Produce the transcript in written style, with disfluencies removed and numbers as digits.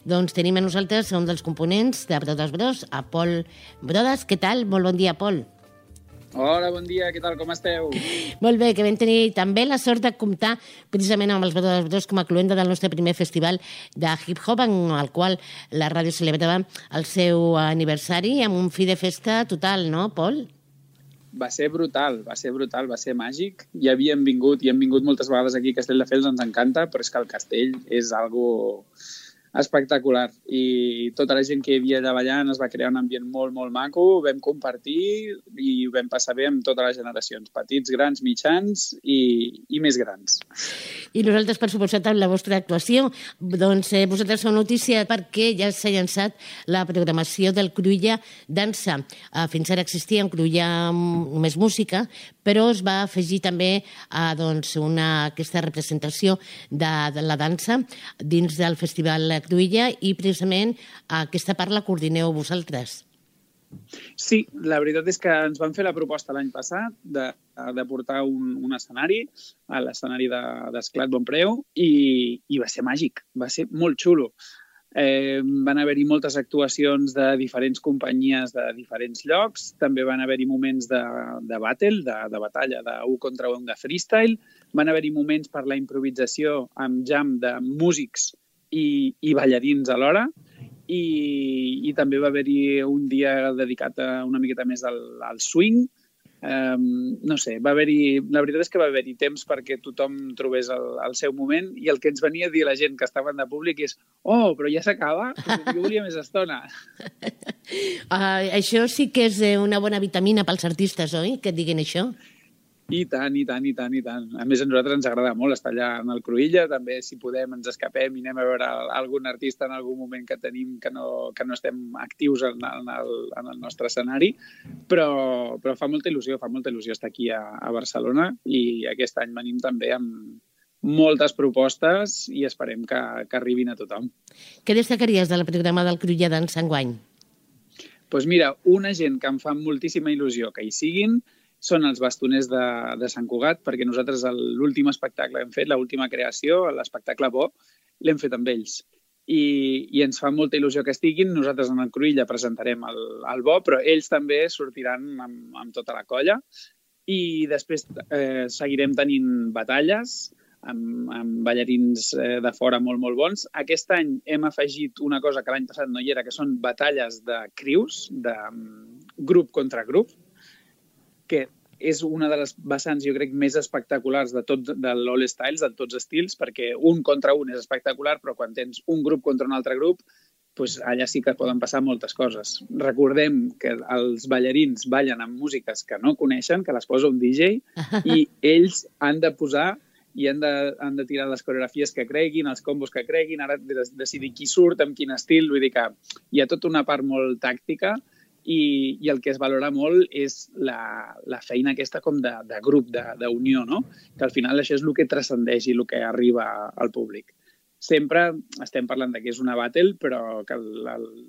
doncs tenim a nosaltres un dels components de Brothers Bros, a Pol Brodes. Què tal? Molt bon dia, Pol. Hola, bon dia, què tal, com esteu? Molt bé, que vam tenir també la sort de comptar precisament amb els Brothers Bros com a cluenda del nostre primer festival de hip-hop, en el qual la ràdio celebrava el seu aniversari amb un fi de festa total, no, Pol? Va ser brutal, va ser màgic. Ja havíem vingut i hem vingut moltes vegades aquí a Castelldefels, ens encanta, però és que el castell és algo espectacular. I tota la gent que hi havia allà ballant es va crear un ambient molt, molt maco, vam compartir i ho vam passar bé amb totes les generacions, petits, grans, mitjans i més grans. I nosaltres, per suposat, amb la vostra actuació, doncs vosaltres sou notícia perquè ja s'ha llançat la programació del Cruïlla Dansa. Fins ara existia un Cruïlla només música, però es va afegir també aquesta representació de la dansa dins del Festival Cruïlla i precisament aquesta part la coordineu vosaltres. Sí, la veritat és que ens van fer la proposta l'any passat de portar un escenari, a l'escenari d'Esclat Bonpreu, i va ser màgic, va ser molt xulo. Van haver-hi moltes actuacions de diferents companyies de diferents llocs, també van haver-hi moments de battle, de batalla, d'un contra un de freestyle, van haver-hi moments per la improvisació amb jam de músics i ballarins alhora, i també va haver-hi un dia dedicat una miqueta més al swing. No sé, la veritat és que va haver-hi temps perquè tothom trobés el seu moment, i el que ens venia a dir la gent que estaven de públic és però ja s'acaba? Jo volia més estona. Això sí que és una bona vitamina pels artistes, oi? Que et diguin això. I tant. A més, a nosaltres ens agrada molt estar allà en el Cruïlla. També, si podem, ens escapem i anem a veure algun artista en algun moment que tenim que no estem actius en el nostre escenari. Però fa molta il·lusió estar aquí a Barcelona, i aquest any venim també amb moltes propostes i esperem que arribin a tothom. Què destacaries de la programa del Cruïlla Dansa enguany? Doncs mira, una gent que em fa moltíssima il·lusió que hi siguin són els bastoners de Sant Cugat, perquè nosaltres l'últim espectacle que hem fet, l'última creació, l'espectacle Bo, l'hem fet amb ells. I ens fa molta il·lusió que estiguin. Nosaltres en el Cruïlla presentarem el Bo, però ells també sortiran amb tota la colla. I després seguirem tenint batalles amb ballarins de fora molt, molt bons. Aquest any hem afegit una cosa que l'any passat no hi era, que són batalles de crius, de grup contra grup, que és una de les vessants, jo crec, més espectaculars de l'All Styles, de tots estils, perquè un contra un és espectacular, però quan tens un grup contra un altre grup, doncs allà sí que poden passar moltes coses. Recordem que els ballarins ballen amb músiques que no coneixen, que les posa un DJ, i ells han de posar i han de tirar les coreografies que creguin, els combos que creguin, ara decidir qui surt, amb quin estil. Vull dir que hi ha tota una part molt tàctica, i el que es valora molt és la feina aquesta com de grup, d'unió, no? Que al final això és el que transcendeix i el que arriba al públic. Sempre estem parlant que és una battle, però que